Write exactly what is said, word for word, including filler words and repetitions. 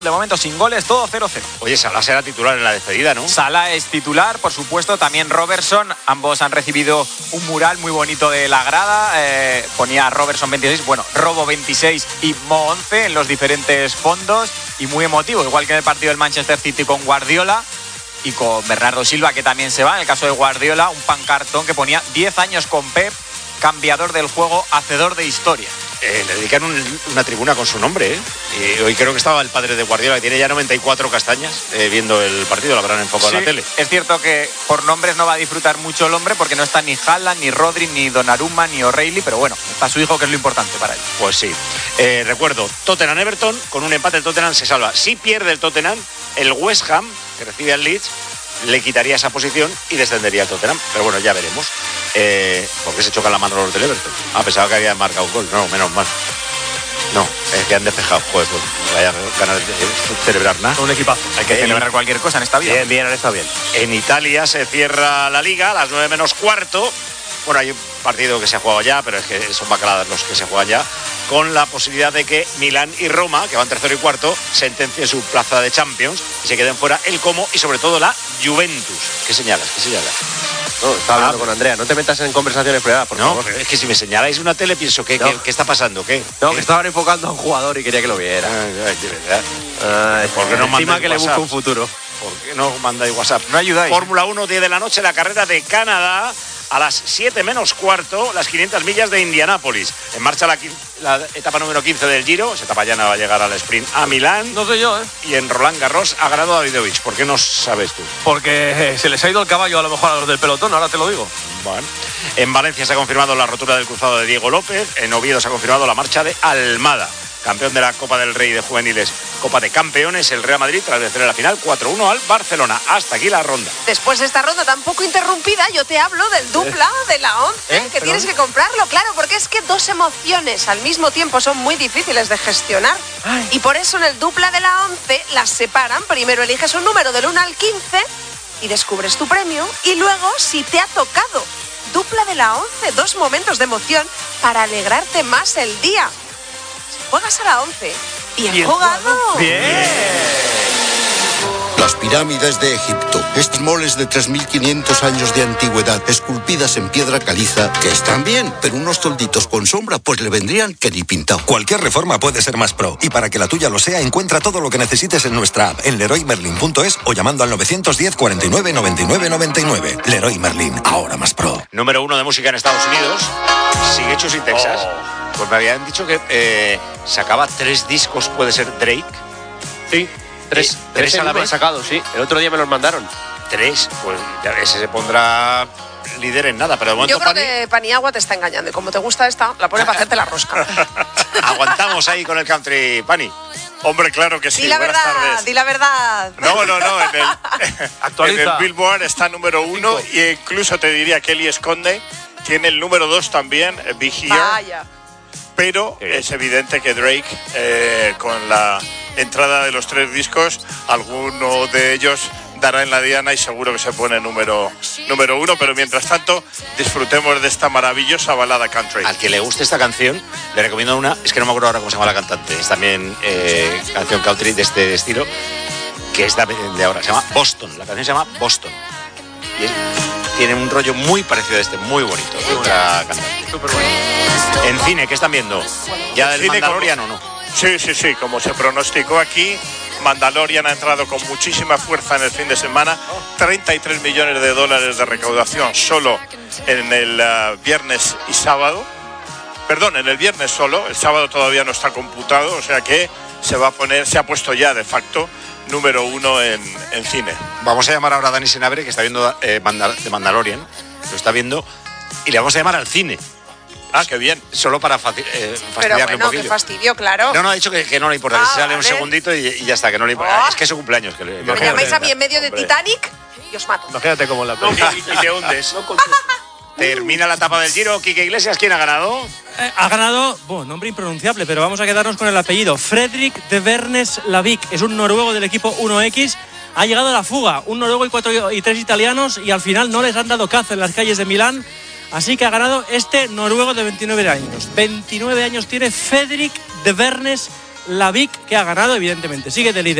De momento sin goles, todo cero cero. Oye, Salah será titular en la despedida, ¿no? Salah es titular, por supuesto, también Robertson. Ambos han recibido un mural muy bonito de la grada. Eh, ponía Robertson veintiséis, bueno, Robo veintiséis y Mo once en los diferentes fondos. Y muy emotivo, igual que en el partido del Manchester City con Guardiola y con Bernardo Silva, que también se va. En el caso de Guardiola, un pancartón que ponía diez años con Pep, cambiador del juego, hacedor de historia. Eh, le dedican un, una tribuna con su nombre, ¿eh? Y hoy creo que estaba el padre de Guardiola, que tiene ya noventa y cuatro castañas, eh, viendo el partido, lo habrán enfocado Sí, en la tele. Es cierto que por nombres no va a disfrutar mucho el hombre, porque no está ni Haaland, ni Rodri, ni Donnarumma, ni O'Reilly, pero bueno, está su hijo, que es lo importante para él. Pues sí. Eh, recuerdo, Tottenham-Everton, con un empate el Tottenham se salva. Si pierde el Tottenham, el West Ham, que recibe al Leeds, le quitaría esa posición y descendería el Tottenham. Pero bueno, ya veremos. Eh, ¿Por qué se chocan la mano los del Everton? Ah, pensaba que habían marcado un gol. No, menos mal. No, es que han despejado. Joder, pues vaya ganas de celebrar nada. Un equipazo. Hay que Eh, celebrar cualquier cosa en esta vida. Bien, bien, está bien. En Italia se cierra la Liga a las nueve menos cuarto. Bueno, hay un partido que se ha jugado ya, pero es que son bacaladas los que se juegan ya, con la posibilidad de que Milán y Roma, que van tercero y cuarto, sentencien su plaza de Champions y se queden fuera el Como y sobre todo la Juventus. ¿Qué señalas? ¿Qué señalas? No, estaba hablando Ah, con Andrea. No te metas en conversaciones privadas, por no, favor. es que si me señaláis una tele pienso, ¿qué, No. ¿qué, qué está pasando? ¿Qué? No, ¿Qué? que estaban enfocando a un jugador y quería que lo viera. Ay, ay, de verdad. Ay, ¿Por qué no encima mandáis que le busca WhatsApp? un futuro. ¿Por qué no mandáis WhatsApp? No ayudáis. Fórmula uno, diez de la noche, la carrera de Canadá. A las siete menos cuarto, las quinientas millas de Indianápolis. En marcha la, la etapa número quince del Giro. Esa etapa ya no va a llegar al sprint a Milán. No sé yo, ¿eh? Y en Roland Garros ha ganado Davidovich. ¿Por qué no sabes tú? Porque eh, se les ha ido el caballo a lo mejor a los del pelotón, ahora te lo digo. Bueno. En Valencia se ha confirmado la rotura del cruzado de Diego López. En Oviedo se ha confirmado la marcha de Almada. Campeón de la Copa del Rey de Juveniles, Copa de Campeones, el Real Madrid tras vencer en la final cuatro uno al Barcelona. Hasta aquí la ronda. Después de esta ronda tan poco interrumpida, yo te hablo del dupla de la once, ¿Eh? que tienes que comprarlo, claro, porque es que dos emociones al mismo tiempo son muy difíciles de gestionar. Ay. Y por eso en el dupla de la once las separan. Primero eliges un número del uno al quince y descubres tu premio. Y luego, si te ha tocado dupla de la once, dos momentos de emoción para alegrarte más el día. Juegas a la once. Bien, Bien jugado. Bien. Las pirámides de Egipto, estos moles de tres mil quinientos años de antigüedad, esculpidas en piedra caliza, que están bien, pero unos tolditos con sombra, pues le vendrían que ni pintado. Cualquier reforma puede ser más pro, y para que la tuya lo sea, encuentra todo lo que necesites en nuestra app, en leroy merlin punto es o llamando al novecientos diez, cuarenta y nueve, noventa y nueve, noventa y nueve. Leroy Merlin, ahora más pro. Número uno de música en Estados Unidos, sigue Chus y Texas. Pues me habían dicho que eh, sacaba tres discos, puede ser Drake. Sí, tres, Eh, tres ¿tres a la a la vez? sacado, sí. El otro día me los mandaron. Tres, pues ya ese se pondrá líder en nada, pero de momento Yo creo Pani, que Paniagua te está engañando y como te gusta esta, la pone para hacerte la rosca. aguantamos ahí con el country, Pani. Hombre, claro que sí. Di la Buenas verdad, tardes. di la verdad. No, no, no. En el, Actualiza. en el Billboard está número uno e incluso te diría que Kelly Esconde tiene el número dos también, eh, Be Here. Vaya. Pero es evidente que Drake, eh, con la entrada de los tres discos, alguno de ellos dará en la diana y seguro que se pone número, número uno. Pero mientras tanto, disfrutemos de esta maravillosa balada country. Al que le guste esta canción, le recomiendo una, es que no me acuerdo ahora cómo se llama la cantante, es también eh, canción country de este estilo, que es de, de ahora, se llama Boston, la canción se llama Boston. Y es, tiene un rollo muy parecido a este, muy bonito, otra cantante. En cine, ¿qué están viendo? ¿Ya del Cine, Mandalorian como- o no? Sí, sí, sí, como se pronosticó aquí, Mandalorian ha entrado con muchísima fuerza en el fin de semana, treinta y tres millones de dólares de recaudación solo en el uh, viernes y sábado, perdón, en el viernes solo, el sábado todavía no está computado, o sea que se va a poner, se ha puesto ya de facto número uno en, en cine. Vamos a llamar ahora a Dani Senabre, que está viendo eh, Mandal- de Mandalorian, lo está viendo, y le vamos a llamar al cine. Ah, qué bien. Solo para faci- eh, Pero fastidiarle bueno, un qué poquillo. fastidio, claro. No, no, ha dicho que, que no le importa, Ah, que se sale un vale. segundito y, y ya está, que no le importa. Oh. Es que es su cumpleaños. Que le, Me que- llamáis a mí en medio de Hombre. Titanic y os mato. Imagínate cómo la Y, y te hundes. Termina la etapa del Giro. Quique Iglesias, ¿quién ha ganado? Eh, ha ganado, bueno, nombre impronunciable, pero vamos a quedarnos con el apellido. Fredrik de Vernes Lavik. Es un noruego del equipo uno equis. Ha llegado a la fuga. Un noruego y, cuatro, y tres italianos y al final no les han dado caza en las calles de Milán. Así que ha ganado este noruego de veintinueve años. veintinueve años tiene Fredrik de Vernes Lavic, que ha ganado, evidentemente. Sigue de líder